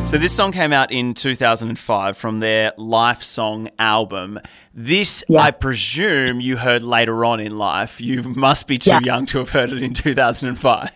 So this song came out in 2005 from their Life Song album. This, Yeah. I presume, you heard later on in life. You must be too young to have heard it in 2005.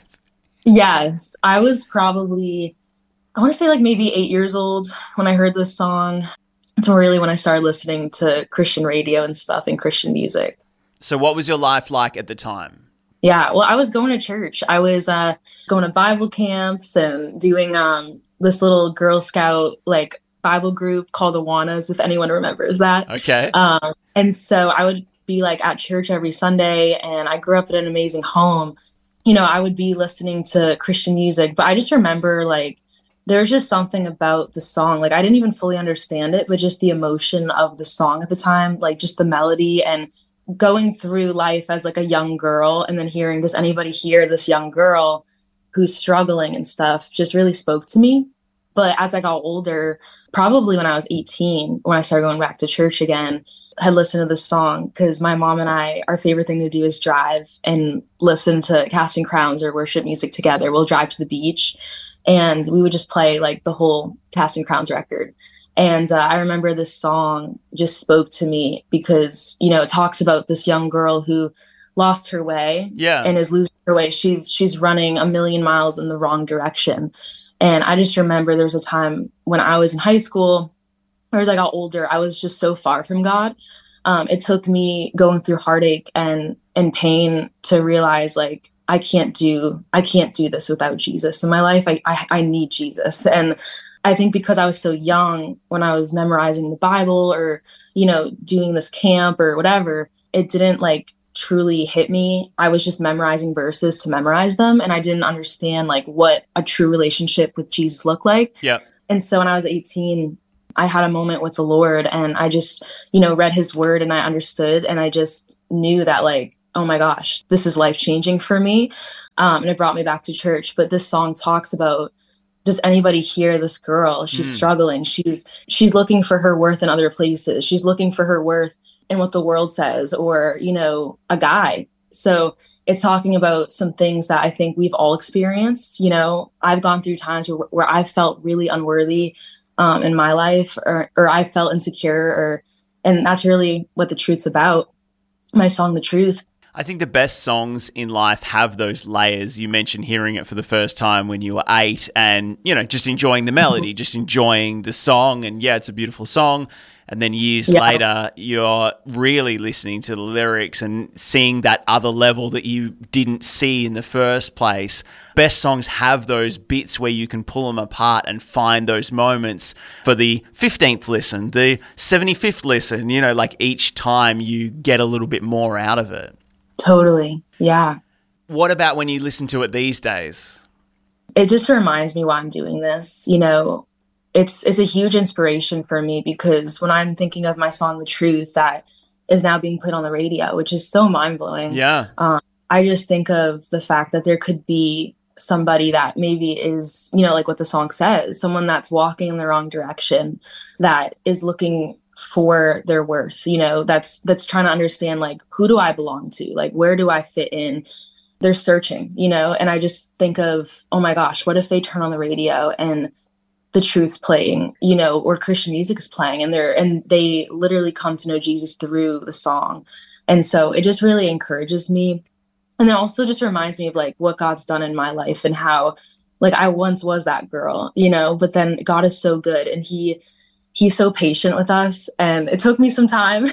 Yes, I was probably, I want to say like maybe 8 years old when I heard this song. It's really when I started listening to Christian radio and stuff and Christian music. So what was your life like at the time? Yeah, well, I was going to church. I was going to Bible camps and doing this little Girl Scout like Bible group called Awanas, if anyone remembers that. Okay. And so I would be like at church every Sunday, and I grew up in an amazing home. You know, I would be listening to Christian music, but I just remember like there's just something about the song. Like I didn't even fully understand it, but just the emotion of the song at the time, like just the melody and going through life as like a young girl and then hearing, does anybody hear this young girl who's struggling and stuff, just really spoke to me. But as I got older, probably when I was 18, when I started going back to church again, I had listened to this song because my mom and I, our favorite thing to do is drive and listen to Casting Crowns or worship music together. We'll drive to the beach and we would just play like the whole Casting Crowns record. And I remember this song just spoke to me because, you know, it talks about this young girl who lost her way and is losing her way. She's running a million miles in the wrong direction. And I just remember there was a time when I was in high school, or as I got older, I was just so far from God. It took me going through heartache and pain to realize like, I can't do this without Jesus in my life. I need Jesus. And I think because I was so young when I was memorizing the Bible or, you know, doing this camp or whatever, it didn't like truly hit me. I was just memorizing verses to memorize them. And I didn't understand like what a true relationship with Jesus looked like. Yeah. And so when I was 18, I had a moment with the Lord and I just, you know, read his word and I understood. And I just knew that like, oh my gosh, this is life changing for me. And it brought me back to church. But this song talks about, does anybody hear this girl? She's struggling. She's looking for her worth in other places. She's looking for her worth in what the world says or, you know, a guy. So it's talking about some things that I think we've all experienced. You know, I've gone through times where I felt really unworthy in my life or I felt insecure and that's really what The Truth's about. My song, The Truth. I think the best songs in life have those layers. You mentioned hearing it for the first time when you were 8 and, you know, just enjoying the melody, just enjoying the song. And yeah, it's a beautiful song. And then years later, you're really listening to the lyrics and seeing that other level that you didn't see in the first place. Best songs have those bits where you can pull them apart and find those moments for the 15th listen, the 75th listen, you know, like each time you get a little bit more out of it. Totally. Yeah. What about when you listen to it these days? It just reminds me why I'm doing this. You know, it's a huge inspiration for me because when I'm thinking of my song, The Truth, that is now being played on the radio, which is so mind blowing. Yeah. I just think of the fact that there could be somebody that maybe is, you know, like what the song says, someone that's walking in the wrong direction, that is looking for their worth, you know, that's trying to understand like, who do I belong to? Like, where do I fit in? They're searching, you know, and I just think of, oh my gosh, what if they turn on the radio and The Truth's playing, you know, or Christian music is playing and they literally come to know Jesus through the song. And so it just really encourages me. And then also just reminds me of like what God's done in my life and how like I once was that girl, you know, but then God is so good and he's so patient with us. And it took me some time,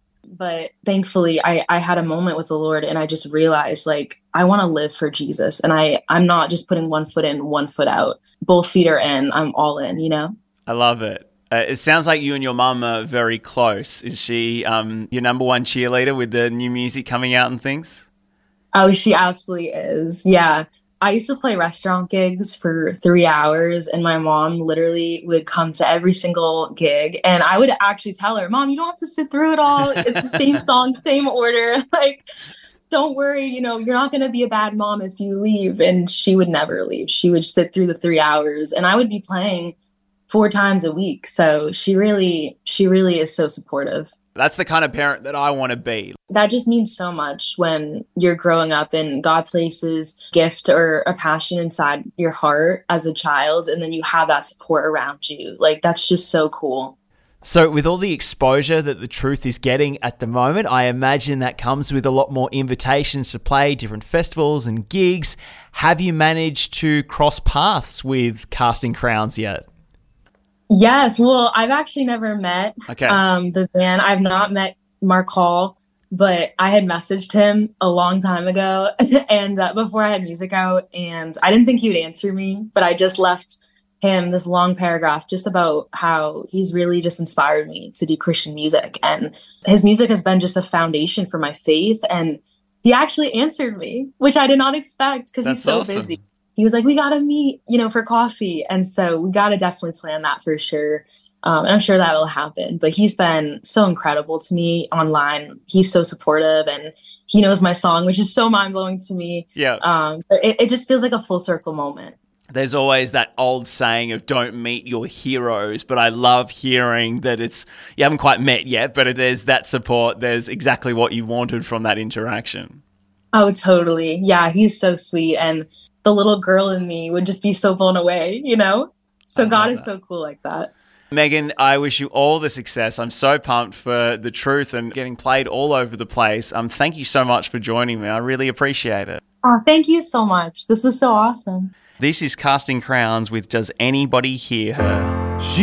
but thankfully I had a moment with the Lord and I just realized like, I want to live for Jesus. And I'm not just putting one foot in, one foot out. Both feet are in. I'm all in, you know? I love it. It sounds like you and your mum are very close. Is she your number one cheerleader with the new music coming out and things? Oh, she absolutely is. Yeah. I used to play restaurant gigs for 3 hours and my mom literally would come to every single gig and I would actually tell her, Mom, you don't have to sit through it all. It's the same song, same order. Like, don't worry, you know, you're not going to be a bad mom if you leave. And she would never leave. She would sit through the 3 hours and I would be playing 4 times a week. So she really is so supportive. That's the kind of parent that I want to be. That just means so much when you're growing up and God places a gift or a passion inside your heart as a child, and then you have that support around you. Like, that's just so cool. So with all the exposure that The Truth is getting at the moment, I imagine that comes with a lot more invitations to play different festivals and gigs. Have you managed to cross paths with Casting Crowns yet? Yes. Well, I've actually never met the band. I've not met Mark Hall, but I had messaged him a long time ago and before I had music out, and I didn't think he would answer me, but I just left him this long paragraph just about how he's really just inspired me to do Christian music. And his music has been just a foundation for my faith. And he actually answered me, which I did not expect because he's so awesome. busy. He was like, we got to meet, for coffee. And so we got to definitely plan that for sure. And I'm sure that'll happen. But he's been so incredible to me online. He's so supportive and he knows my song, which is so mind blowing to me. Yeah. But it just feels like a full circle moment. There's always that old saying of don't meet your heroes, but I love hearing that you haven't quite met yet, but there's that support. There's exactly what you wanted from that interaction. Oh, totally. Yeah, he's so sweet. And the little girl in me would just be so blown away, So God is so cool like that. Megan, I wish you all the success. I'm so pumped for The Truth and getting played all over the place. Thank you so much for joining me. I really appreciate it. Oh, thank you so much. This was so awesome. This is Casting Crowns with Does Anybody Hear Her?